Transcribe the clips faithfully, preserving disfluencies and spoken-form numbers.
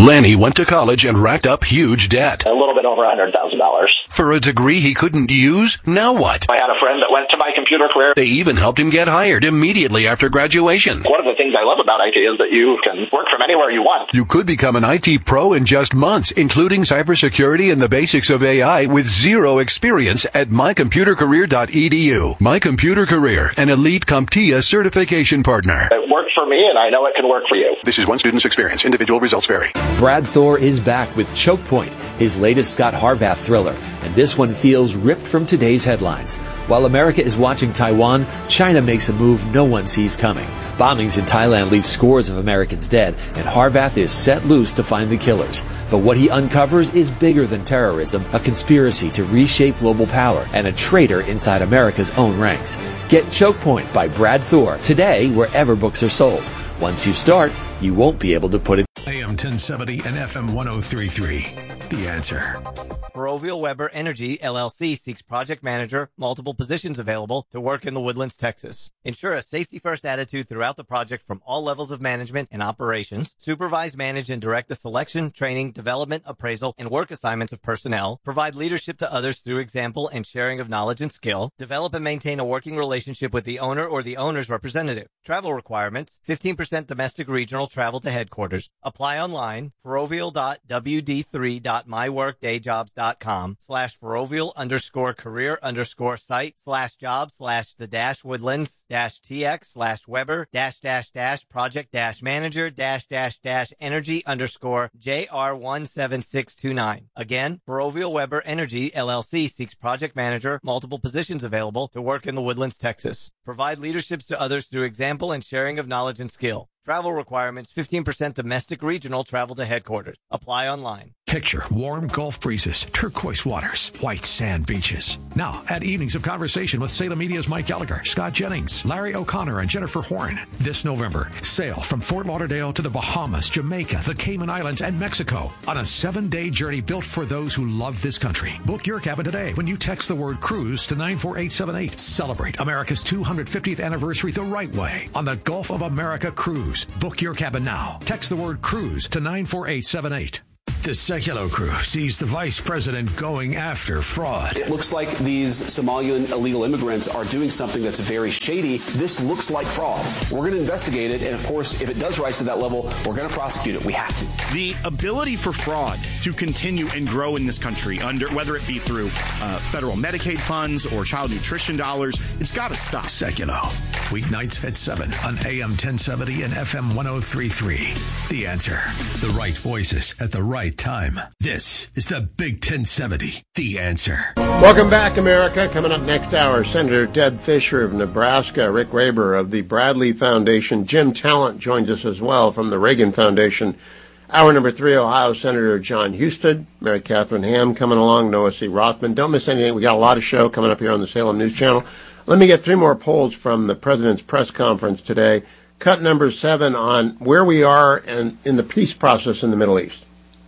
Lanny went to college and racked up huge debt. A little bit over one hundred thousand dollars. For a degree he couldn't use? Now what? I had a friend that went to my computer career. They even helped him get hired immediately after graduation. One of the things I love about I T is that you can work from anywhere you want. You could become an I T pro in just months, including cybersecurity and the basics of A I with zero experience at my computer career dot e d u. My Computer Career, an elite CompTIA certification partner. It worked for me, and I know it can work for you. This is one student's experience. Individual results vary. Brad Thor is back with Choke Point, his latest Scott Harvath thriller, and this one feels ripped from today's headlines. While America is watching Taiwan, China makes a move no one sees coming. Bombings in Thailand leave scores of Americans dead, and Harvath is set loose to find the killers. But what he uncovers is bigger than terrorism, a conspiracy to reshape global power, and a traitor inside America's own ranks. Get Choke Point by Brad Thor today wherever books are sold. Once you start, you won't be able to put it. A M ten seventy and F M one oh three point three. The Answer. Ferrovial Weber Energy, L L C, seeks project manager, multiple positions available to work in the Woodlands, Texas. Ensure a safety-first attitude throughout the project from all levels of management and operations. Supervise, manage, and direct the selection, training, development, appraisal, and work assignments of personnel. Provide leadership to others through example and sharing of knowledge and skill. Develop and maintain a working relationship with the owner or the owner's representative. Travel requirements, fifteen percent domestic regional travel to headquarters. Apply online, ferrovial dot w d three dot my work day jobs dot com slash ferrovial underscore career underscore site slash job slash the dash woodlands dash tx slash weber dash dash dash project dash manager dash dash dash energy underscore J R one seven six two nine. Again, Ferrovial Weber Energy, L L C seeks project manager, multiple positions available to work in the Woodlands, Texas. Provide leadership to others through example and sharing of knowledge and skill. Travel requirements, fifteen percent domestic regional travel to headquarters. Apply online. Picture warm Gulf breezes, turquoise waters, white sand beaches. Now, at Evenings of Conversation with Salem Media's Mike Gallagher, Scott Jennings, Larry O'Connor, and Jennifer Horn. This November, sail from Fort Lauderdale to the Bahamas, Jamaica, the Cayman Islands, and Mexico on a seven-day journey built for those who love this country. Book your cabin today when you text the word cruise to nine four eight seven eight. Celebrate America's two hundred fiftieth anniversary the right way on the Gulf of America Cruise. Book your cabin now. Text the word cruise to nine four eight seven eight. The Secular crew sees the vice president going after fraud. It looks like these Somalian illegal immigrants are doing something that's very shady. This looks like fraud. We're going to investigate it, and of course, if it does rise to that level, we're going to prosecute it. We have to. The ability for fraud to continue and grow in this country, under whether it be through uh, federal Medicaid funds or child nutrition dollars, it's got to stop. Secular, weeknights at seven on A M ten seventy and F M one oh three point three. The Answer. The right voices at the right time. This is the Big ten seventy. The Answer. Welcome back, America. Coming up next hour, Senator Deb Fischer of Nebraska, Rick Raber of the Bradley Foundation, Jim Talent joins us as well from the Reagan Foundation. Hour number three, Ohio Senator John Husted, Mary Catherine Ham coming along, Noah C. Rothman. Don't miss anything. We got a lot of show coming up here on the Salem News Channel. Let me get three more polls from the President's press conference today. Cut number seven on where we are and in the peace process in the Middle East.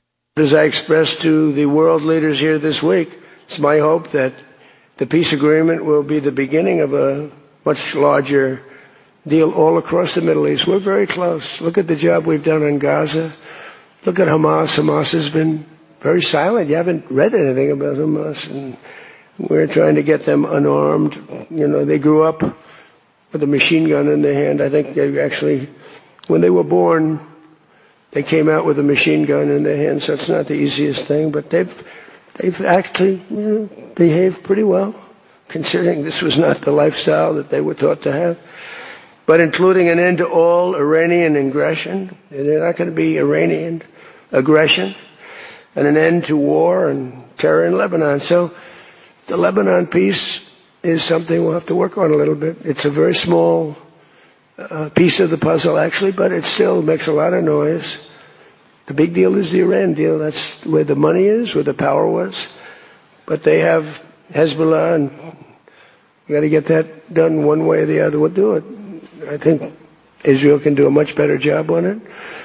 As I expressed to the world leaders here this week, it's my hope that the peace agreement will be the beginning of a much larger deal all across the Middle East. We're very close. Look at the job we've done in Gaza. Look at Hamas. Hamas has been very silent. You haven't read anything about Hamas. And we're trying to get them unarmed. You know, they grew up with a machine gun in their hand. I think they actually, when they were born, they came out with a machine gun in their hand, so it's not the easiest thing. But they've they've actually, you know, behaved pretty well, considering this was not the lifestyle that they were taught to have. But including an end to all Iranian aggression, and they're not going to be Iranian aggression, and an end to war and terror in Lebanon. So the Lebanon peace is something we'll have to work on a little bit. It's a very small uh, piece of the puzzle, actually, but it still makes a lot of noise. The big deal is the Iran deal. That's where the money is, where the power was. But they have Hezbollah, and we got to get that done one way or the other. We'll do it. I think Israel can do a much better job on it.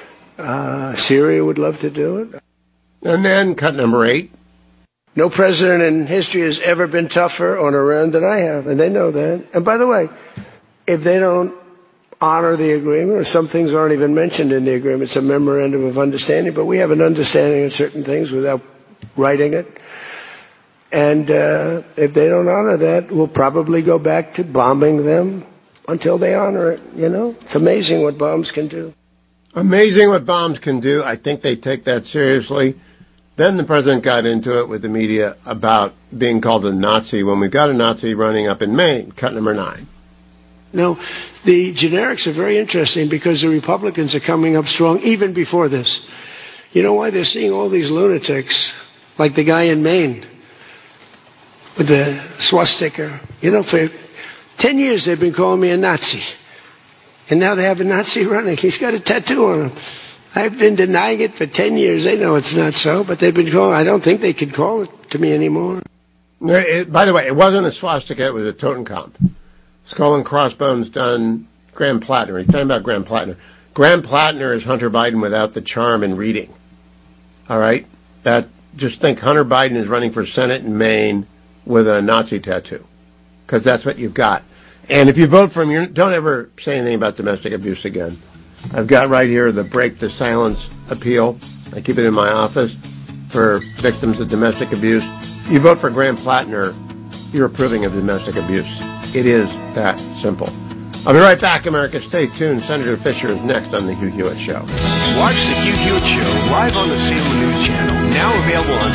Uh, Syria would love to do it. And then cut number eight. No president in history has ever been tougher on Iran than I have, and they know that. And by the way, if they don't honor the agreement, or some things aren't even mentioned in the agreement. It's a memorandum of understanding, but we have an understanding of certain things without writing it. And uh, if they don't honor that, we'll probably go back to bombing them until they honor it. You know, it's amazing what bombs can do. Amazing what bombs can do. I think they take that seriously. Then the president got into it with the media about being called a Nazi when we've got a Nazi running up in Maine, cut number nine. No, the generics are very interesting because the Republicans are coming up strong even before this. You know why? They're seeing all these lunatics, like the guy in Maine with the swastika. You know, for ten years they've been calling me a Nazi. And now they have a Nazi running. He's got a tattoo on him. I've been denying it for ten years. They know it's not so, but they've been calling. I don't think they can call it to me anymore. It, by the way, it wasn't a swastika. It was a Totenkopf. Skull and crossbones done Graham Plattner. He's talking about Graham Plattner. Graham Plattner is Hunter Biden without the charm and reading. All right? That, just think Hunter Biden is running for Senate in Maine with a Nazi tattoo. Because that's what you've got. And if you vote for him, you don't ever say anything about domestic abuse again. I've got right here the Break the Silence appeal. I keep it in my office for victims of domestic abuse. You vote for Graham Plattner, you're approving of domestic abuse. It is that simple. I'll be right back, America. Stay tuned. Senator Fisher is next on The Hugh Hewitt Show. Watch The Hugh Hewitt Show live on the Salem News Channel. Now available on